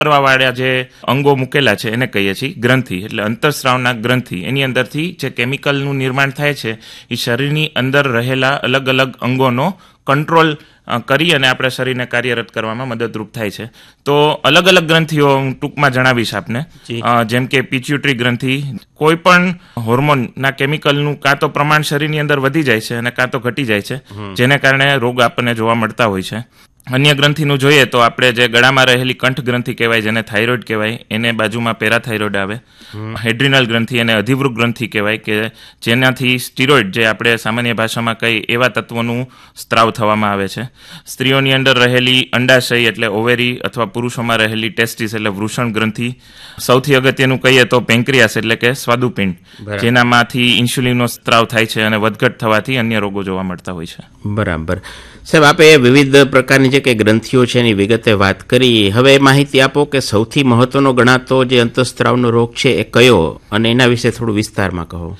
વાળા જે અંગો મૂકેલા છે એને કહીએ છીએ ગ્રંથિ, એટલે અંતઃસ્રાવના ગ્રંથિ. એની અંદરથી જે કેમિકલનું નિર્માણ થાય છે એ શરીરની અંદર રહેલા અલગ અલગ અંગોનો કંટ્રોલ કરી અને આપણા શરીરને કાર્યરત કરવામાં મદદરૂપ થાય છે. તો અલગ અલગ ગ્રંથિઓ હું ટૂંકમાં જણાવીશ આપને, જેમ કે પિટ્યુટરી ગ્રંથિ. કોઈ પણ હોર્મોનના કેમિકલનું કાં તો પ્રમાણ શરીરની અંદર વધી જાય છે અને કાં તો ઘટી જાય છે, જેને કારણે રોગ આપણને જોવા મળતા હોય છે. અન્ય ગ્રંથિનું જોઈએ તો આપણે જે ગળામાં રહેલી કંઠ ગ્રંથિ કહેવાય, જેને થાઇરોઇડ કહેવાય, એને બાજુમાં પેરાથાઇરોઇડ આવે. હેડ્રિનલ ગ્રંથિ એને અધિવૃક ગ્રંથિ કહેવાય, કે જેનાથી સ્ટીરોઇડ, જે આપણે સામાન્ય ભાષામાં કહીએ એવા તત્વોનું સ્ત્રાવ થવામાં આવે છે. સ્ત્રીઓની અંદર રહેલી અંડાશય એટલે ઓવેરી, અથવા પુરુષોમાં રહેલી ટેસ્ટિસ એટલે વૃષણ ગ્રંથિ. સૌથી અગત્યનું કહીએ તો પેન્ક્રિયાસ એટલે કે સ્વાદુપિંડ, જેનામાંથી ઇન્સ્યુલિનનો સ્ત્રાવ થાય છે અને વધઘટ થવાથી અન્ય રોગો જોવા મળતા હોય છે. બરાબર. સાહેબ, આપે વિવિધ પ્રકારની જે કંઈ ગ્રંથિઓ છે એની વિગતે વાત કરી. હવે માહિતી આપો કે સૌથી મહત્વનો ગણાતો જે અંતઃસ્ત્રાવનો રોગ છે એ કયો, અને એના વિશે થોડું વિસ્તારમાં કહો.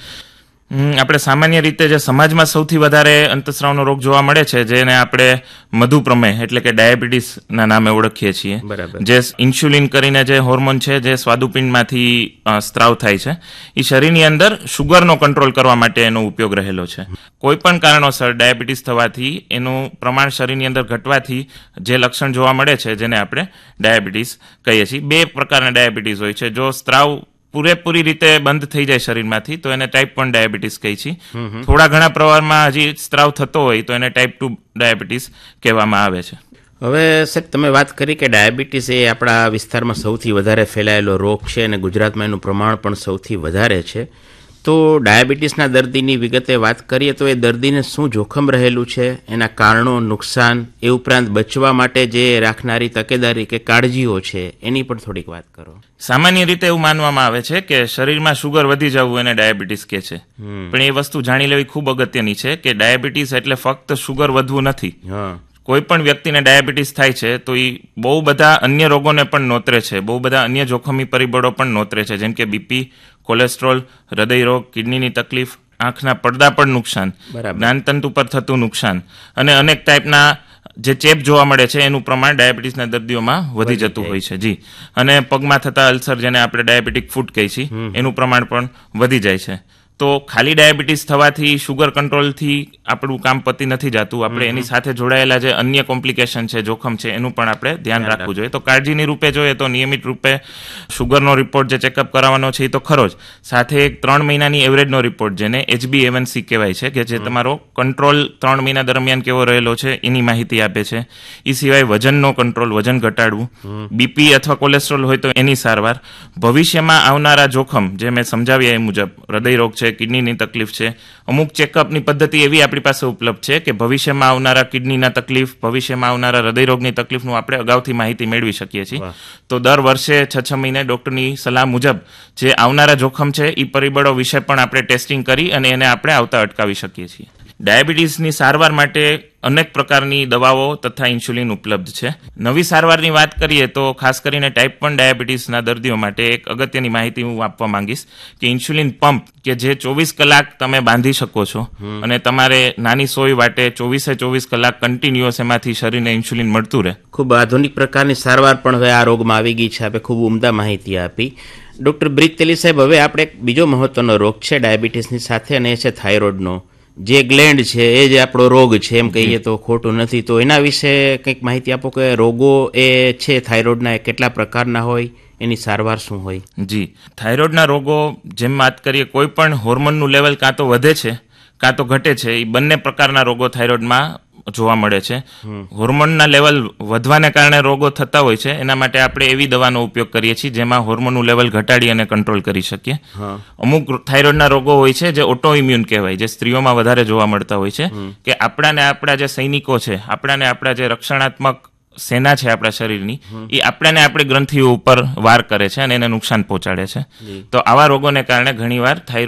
આપણે સામાન્ય રીતે જે સમાજમાં સૌથી વધારે અંતઃસ્રાવનો રોગ જોવા મળે છે, જેને આપણે મધુપ્રમેહ એટલે કે ડાયાબિટીસના નામે ઓળખીએ છીએ. જે ઇન્સ્યુલિન કરીને જે હોર્મોન છે જે સ્વાદુપિંડમાંથી સ્ત્રાવ થાય છે, એ શરીરની અંદર શુગરનો કંટ્રોલ કરવા માટે એનો ઉપયોગ રહેલો છે. કોઈ પણ કારણોસર ડાયાબિટીસ થવાથી એનું પ્રમાણ શરીરની અંદર ઘટવાથી જે લક્ષણ જોવા મળે છે, જેને આપણે ડાયાબિટીસ કહીએ છીએ. બે પ્રકારના ડાયાબિટીસ હોય છે. જો સ્ત્રાવ પૂરેપૂરી રીતે બંધ થઈ જાય શરીરમાંથી તો એને ટાઈપ 1 ડાયાબિટીસ કહી છીએ. થોડા ઘણા પ્રમાણમાં હજી સ્ત્રાવ થતો હોય તો એને ટાઈપ 2 ડાયાબિટીસ કહેવામાં આવે છે. હવે સાહેબ, તમે વાત કરી કે ડાયાબિટીસ એ આપણા વિસ્તારમાં સૌથી વધારે ફેલાયેલો રોગ છે અને ગુજરાતમાં એનું પ્રમાણ પણ સૌથી વધારે છે. તો ડાયાબિટીસના દર્દીની વિગતે વાત કરીએ તો એ દર્દીને શું જોખમ રહેલું છે, એના કારણો, નુકસાન, એ ઉપરાંત બચવા માટે જે રાખનારી તકેદારી કે કાળજીઓ છે એની પણ થોડીક વાત કરો. સામાન્ય રીતે એવું માનવામાં આવે છે કે શરીરમાં શુગર વધી જવું એને ડાયાબિટીસ કહે છે, પણ એ વસ્તુ જાણી લેવી ખૂબ અગત્યની છે કે ડાયાબિટીસ એટલે ફક્ત શુગર વધવું નથી. કોઈ પણ વ્યક્તિને ડાયાબિટીસ થાય છે તો એ બહુ બધા અન્ય રોગોને પણ નોતરે છે, બહુ બધા અન્ય જોખમી પરિબળો પણ નોતરે છે, જેમ કે બીપી, કોલેસ્ટ્રોલ, હૃદય રોગ, કિડનીની તકલીફ, આંખના પડદા પર નુકસાન, જ્ઞાનતંતુ પર થતું નુકસાન, અને અનેક ટાઈપના જે ચેપ જોવા મળે છે એનું પ્રમાણ ડાયાબિટીસના દર્દીઓમાં વધી જતું હોય છે. જી. અને પગમાં થતા અલ્સર, જેને આપણે ડાયાબિટીક ફૂટ કહીએ છીએ, એનું પ્રમાણ પણ વધી જાય છે. તો ખાલી ડાયાબિટીસ થવાથી શુગર કંટ્રોલથી આપણું કામ પતી નથી જતું. આપણે એની સાથે જોડાયેલા જે અન્ય કોમ્પ્લિકેશન છે, જોખમ છે, એનું પણ આપણે ધ્યાન રાખવું જોઈએ. તો કાળજીની રૂપે જોઈએ તો નિયમિત રૂપે શુગરનો રિપોર્ટ જે ચેકઅપ કરાવવાનો છે એ તો ખરો જ, સાથે એક 3 મહિનાની એવરેજનો રિપોર્ટ, જેને HbA1c કહેવાય છે, કે જે તમારો કંટ્રોલ 3 મહિના દરમિયાન કેવો રહેલો છે એની માહિતી આપે છે. એ સિવાય વજનનો કંટ્રોલ, વજન ઘટાડવું, બીપી અથવા કોલેસ્ટ્રોલ હોય તો એની સારવાર, ભવિષ્યમાં આવનારા જોખમ જે મેં સમજાવ્યા એ મુજબ, હૃદય રોગ છે, કિડનીની તકલીફ છે, અમુક ચેકઅપની પદ્ધતિ એવી આપણી પાસે ઉપલબ્ધ છે કે ભવિષ્યમાં આવનારા કિડનીના તકલીફ, ભવિષ્યમાં આવનારા હૃદયરોગની તકલીફનું આપણે અગાઉથી માહિતી મેળવી શકીએ છીએ. તો દર વર્ષે 6 મહિને ડૉક્ટરની સલાહ મુજબ જે આવનારા જોખમ છે એ પરિબળો વિશે પણ આપણે ટેસ્ટિંગ કરી અને એને આપણે આવતા અટકાવી શકીએ છીએ. ડાયાબિટીસની સારવાર માટે અનેક પ્રકારની દવાઓ તથા ઇન્સ્યુલિન ઉપલબ્ધ છે. નવી સારવારની વાત કરીએ તો ખાસ કરીને ટાઈપ 1 ડાયાબિટીસના દર્દીઓ માટે એક અગત્યની માહિતી હું આપવા માંગીશ કે ઇન્સ્યુલિન પંપ, કે જે 24 કલાક તમે બાંધી શકો છો અને તમારે નાની સોય વાટે 24 કલાક કન્ટિન્યુઅસ એમાંથી શરીરને ઇન્સ્યુલિન મળતું રહે. ખૂબ આધુનિક પ્રકારની સારવાર પણ હવે આ રોગમાં આવી ગઈ છે. આપણે ખૂબ ઉમદા માહિતી આપી. ડૉક્ટર બ્રીક તેલી સાહેબ, હવે આપણે એક બીજો મહત્વનો રોગ છે ડાયાબિટીસની સાથે, અને એ છે થાઇરોઇડનો. જે ગ્લેન્ડ છે એ જે આપણો રોગ છે એમ કહીએ તો ખોટું નથી. તો એના વિશે કંઈક માહિતી આપો કે રોગો એ છે થાઇરોઇડના એ કેટલા પ્રકારના હોય, એની સારવાર શું હોય? જી. થાઇરોઇડના રોગો, જેમ વાત કરીએ, કોઈ પણ હોર્મોનનું લેવલ કાં તો વધે છે કાં તો ઘટે છે. એ બંને પ્રકારના રોગો થાઇરોઇડમાં જોવા મળે છે. હોર્મોનના લેવલ વધવાને કારણે રોગો થતા હોય છે, એના માટે આપણે એવી દવાનો ઉપયોગ કરીએ છીએ જેમાં હોર્મોનનું લેવલ ઘટાડી અને કંટ્રોલ કરી શકીએ. અમુક થાઇરોઇડના રોગો હોય છે જે ઓટો ઇમ્યુન કહેવાય, જે સ્ત્રીઓમાં વધારે જોવા મળતા હોય છે, કે આપણા જે સૈનિકો છે, આપણા જે રક્ષણાત્મક સેના છે આપણા શરીરની, એ આપણે ગ્રંથિઓ ઉપર વાર કરે છે અને એને નુકસાન પહોંચાડે છે. તો આવા રોગોને કારણે ઘણીવાર થાઇરોઇડ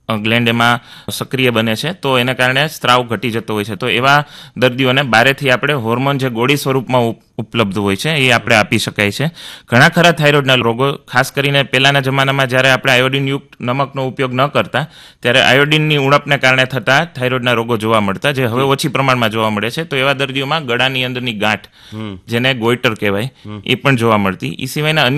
ગ્લેન્ડ એમાં સક્રિય બને છે, તો એને કારણે સ્ત્રાવ ઘટી જતો હોય છે. તો એવા દર્દીઓને બારેથી આપણે હોર્મોન જે ગોળી સ્વરૂપમાં ઉપલબ્ધ હોય છે એ આપણે આપી શકાય છે. ઘણા ખરા થાઇરોઇડના રોગો, ખાસ કરીને પહેલાના જમાનામાં જ્યારે આપણે આયોડિનયુક્ત નમકનો ઉપયોગ ન કરતા ત્યારે આયોડિનની ઉણપને કારણે થતા થાઇરોઇડના રોગો જોવા મળતા, જે હવે ઓછી પ્રમાણમાં જોવા મળે છે. તો એવા દર્દીઓમાં ગળાની અંદરની ગાંઠ, જેને ગોઈટર કહેવાય, એ પણ જોવા મળતી. એ સિવાયના